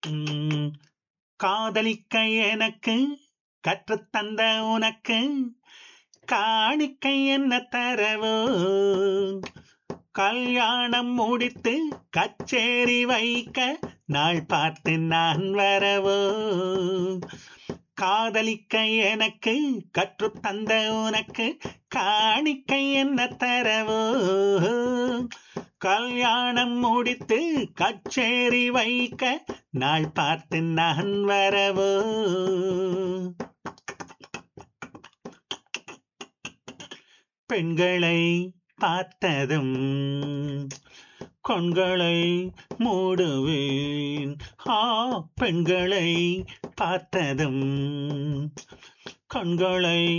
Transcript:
உம், காதலிக்க எனக்கு கற்றுத்தந்த உனக்கு காணிக்கை என்ன தரவோ, கல்யாணம் முடித்து கச்சேரி வைக்க நாள் பார்த்து நான் வரவோ. காதலிக்க எனக்கு கற்றுத்தந்த உனக்கு காணிக்கை என்ன தரவோ, கல்யாணம் முடித்து கச்சேரி வைக்க நாள் பார்த்து நான் வரவோ. பெண்களை பார்த்ததும் கண்களை மூடுவேன். பெண்களை பார்த்ததும் கண்களை